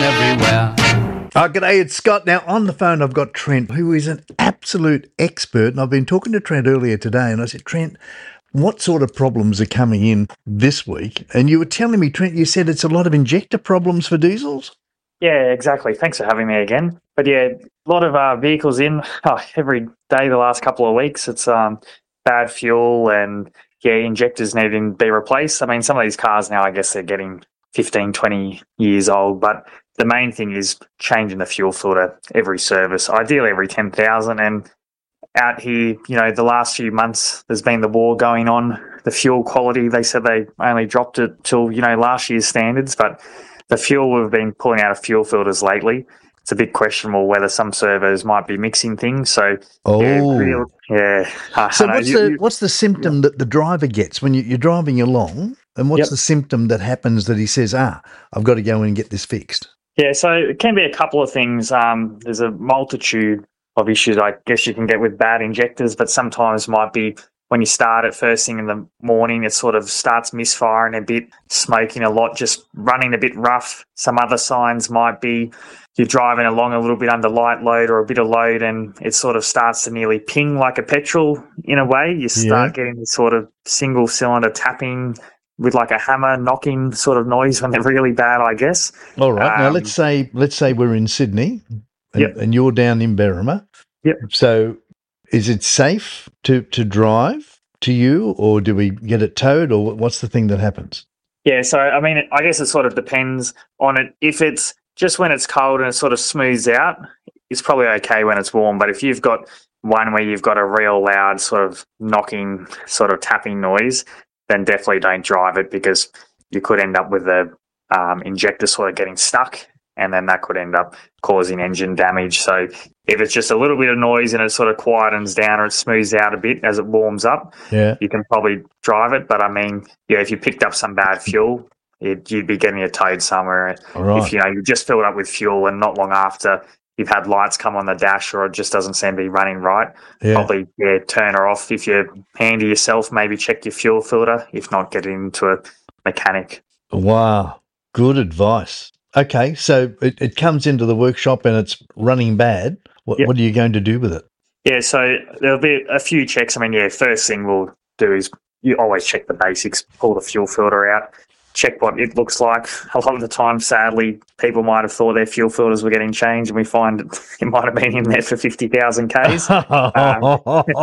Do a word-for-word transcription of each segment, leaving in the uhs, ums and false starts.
everywhere. Oh, g'day, it's Scott. Now, on the phone, I've got Trent, who is an absolute expert. And I've been talking to Trent earlier today, and I said, Trent, what sort of problems are coming in this week? And you were telling me, Trent, you said it's a lot of injector problems for diesels? Yeah, exactly. Thanks for having me again. But yeah, a lot of uh, vehicles in oh, every day the last couple of weeks. It's um, bad fuel and, yeah, injectors needing to be replaced. I mean, some of these cars now, I guess they're getting fifteen, twenty years old, but the main thing is changing the fuel filter every service, ideally every ten thousand. And out here, you know, the last few months, there's been the war going on. The fuel quality, they said they only dropped it till, you know, last year's standards, but the fuel we've been pulling out of fuel filters lately, it's a bit questionable whether some servos might be mixing things. So, oh. yeah, real, yeah. I, so I know, what's, you, the, you, what's the symptom yeah. that the driver gets when you, you're driving along, and what's yep. the symptom that happens that he says, ah, I've got to go in and get this fixed? Yeah, so it can be a couple of things. Um, there's a multitude of issues I guess you can get with bad injectors, but sometimes might be when you start it first thing in the morning, it sort of starts misfiring a bit, smoking a lot, just running a bit rough. Some other signs might be you're driving along a little bit under light load or a bit of load, and it sort of starts to nearly ping like a petrol in a way. You start yeah. getting this sort of single cylinder tapping with like a hammer knocking sort of noise when they're really bad, I guess. All right. Um, now let's say let's say we're in Sydney and, yep. and you're down in Berrima. Yep. So is it safe to, to drive to you, or do we get it towed, or what's the thing that happens? Yeah, so I mean, I guess it sort of depends on it. If it's just when it's cold and it sort of smooths out, it's probably okay when it's warm. But if you've got one where you've got a real loud sort of knocking, sort of tapping noise, then definitely don't drive it, because you could end up with the um, injector sort of getting stuck, and then that could end up causing engine damage. So if it's just a little bit of noise and it sort of quietens down or it smooths out a bit as it warms up, yeah. you can probably drive it. But I mean, yeah, if you picked up some bad fuel, it, you'd be getting it towed somewhere. Right. If, you know, you just filled up with fuel and not long after you've had lights come on the dash or it just doesn't seem to be running right, yeah. probably yeah, turn her off. If you're handy yourself, maybe check your fuel filter. If not, get into a mechanic. Wow, good advice. Okay, so it, it comes into the workshop and it's running bad. What, yep. what are you going to do with it? Yeah, so there'll be a few checks. I mean, yeah, first thing we'll do is you always check the basics, pull the fuel filter out, check what it looks like. A lot of the time, sadly, people might have thought their fuel filters were getting changed, and we find it might have been in there for fifty thousand Ks. um,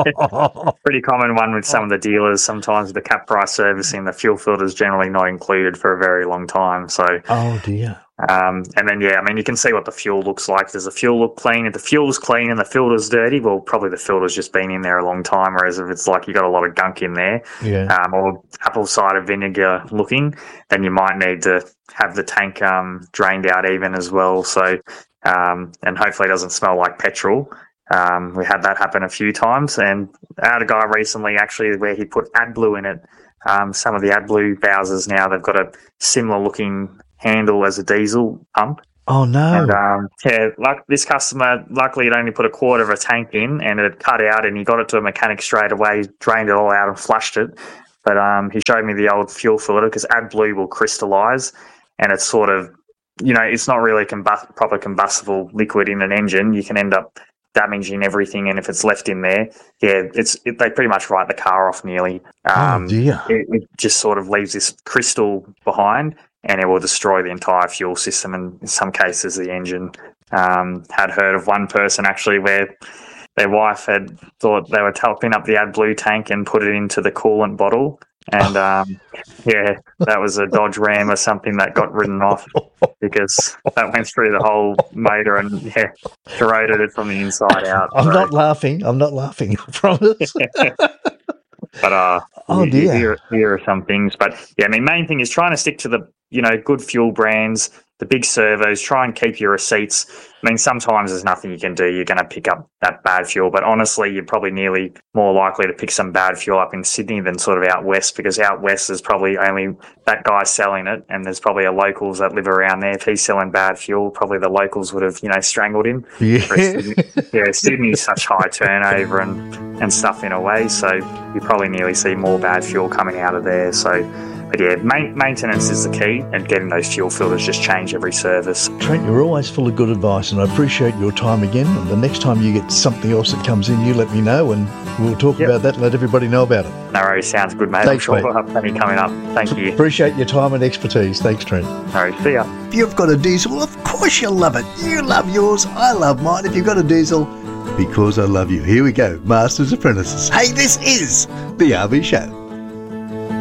pretty common one with some of the dealers. Sometimes the cap price servicing, the fuel filter is generally not included for a very long time. So, oh dear. Um, and then, yeah, I mean, you can see what the fuel looks like. Does the fuel look clean? If the fuel's clean and the filter's dirty, well, probably the filter's just been in there a long time, whereas if it's like you got a lot of gunk in there, yeah. um, or apple cider vinegar looking, then you might need to have the tank um, drained out even as well. So, um, and hopefully it doesn't smell like petrol. Um, we had that happen a few times, and I had a guy recently actually where he put AdBlue in it. Um, some of the AdBlue Bowsers now, they've got a similar looking handle as a diesel pump. Oh no! And um, yeah, like this customer, luckily he'd only put a quarter of a tank in, and it had cut out, and he got it to a mechanic straight away. He drained it all out and flushed it. But um, he showed me the old fuel filter, because AdBlue will crystallize, and it's sort of, you know, it's not really combust- proper combustible liquid in an engine. You can end up damaging everything, and if it's left in there, yeah, it's it, they pretty much write the car off nearly. Um, oh dear! It, it just sort of leaves this crystal behind, and it will destroy the entire fuel system, and in some cases the engine. Um, had heard of one person actually where their wife had thought they were topping up the AdBlue tank and put it into the coolant bottle, and um, yeah, that was a Dodge Ram or something that got ridden off, because that went through the whole motor and yeah, corroded it from the inside out. I'm so. not laughing. I'm not laughing. I promise. But uh, oh dear, here, here are some things. But yeah, I mean, main thing is trying to stick to the, you know, good fuel brands, the big servos. Try and keep your receipts. I mean, sometimes there's nothing you can do. You're going to pick up that bad fuel, but honestly, you're probably nearly more likely to pick some bad fuel up in Sydney than sort of out west, because out west there's probably only that guy selling it, and there's probably a locals that live around there. If he's selling bad fuel, probably the locals would have, you know, strangled him. Yeah, Sydney, yeah, Sydney's such high turnover and and stuff in a way, so you probably nearly see more bad fuel coming out of there. So But yeah, main, maintenance is the key, and getting those fuel filters just change every service. Trent, you're always full of good advice, and I appreciate your time again. And the next time you get something else that comes in, you let me know, and we'll talk Yep. about that and let everybody know about it. No worries, sounds good, mate. Thanks, I'm sure mate. we'll have plenty coming up. Thank you. Appreciate your time and expertise. Thanks, Trent. No worries, see ya. If you've got a diesel, of course you'll love it. You love yours, I love mine. If you've got a diesel, because I love you. Here we go, Masters Apprentices. Hey, this is the R V Show.